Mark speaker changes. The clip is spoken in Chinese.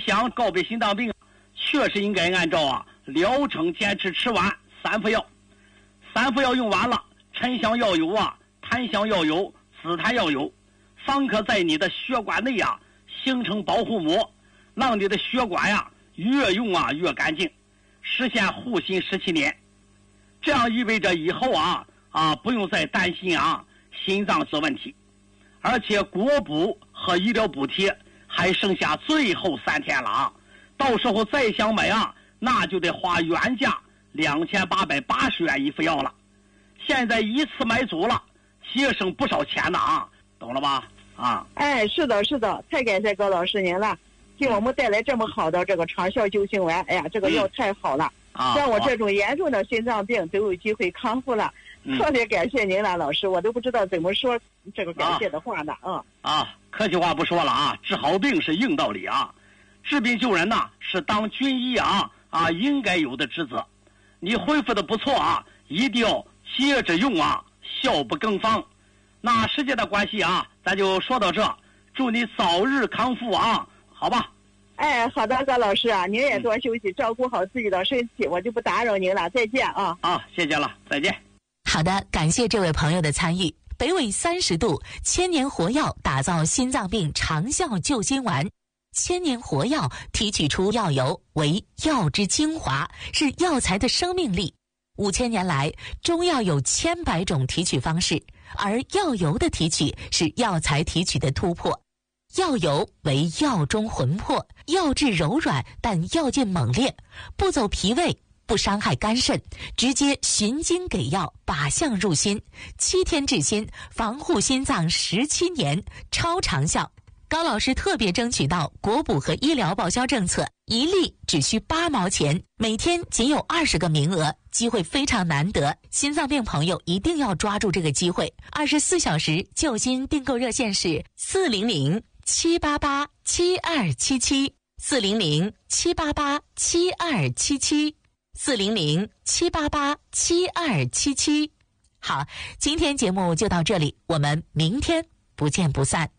Speaker 1: 想告别心脏病，确实应该按照疗程坚持吃完3副药。3副药用完了，沉香药油檀香药油、紫檀药油，方可在你的血管内形成保护膜，让你的血管越用越干净，实现护心17年。这样意味着以后不用再担心心脏的问题。而且国补和医疗补贴还剩下最后3天了到时候再想买那就得花原价2880元一副药了。现在一次买足了，节省不少钱呢懂了吧？
Speaker 2: 哎，是的，太感谢高老师您了，给我们带来这么好的这个长效救心丸。哎呀，这个药太好了，像我这种严重的心脏病都有机会康复了。特别感谢您了，老师，我都不知道怎么说这个感谢的话呢。
Speaker 1: 客气话不说了治好病是硬道理治病救人是当军医应该有的职责。你恢复的不错一定要接着用效不更方。那时间的关系咱就说到这，祝你早日康复好吧？
Speaker 2: 哎，好的，高老师您也多休息，照顾好自己的身体，我就不打扰您了，再见
Speaker 1: 谢谢了，再见。
Speaker 3: 好的，感谢这位朋友的参与。北纬30度千年活药打造心脏病长效救心丸。千年活药提取出药油为药之精华，是药材的生命力。5000年来，中药有千百种提取方式，而药油的提取是药材提取的突破。药油为药中魂魄，药质柔软，但药劲猛烈，不走脾胃，不伤害肝肾，直接循经给药，靶向入心，7天治心，防护心脏17年，超长效。高老师特别争取到国补和医疗报销政策，一粒只需8毛钱，每天仅有20个名额，机会非常难得，心脏病朋友一定要抓住这个机会。24小时救心订购热线是400-788-7277，400-788-7277，400-788-7277。好，今天节目就到这里，我们明天不见不散。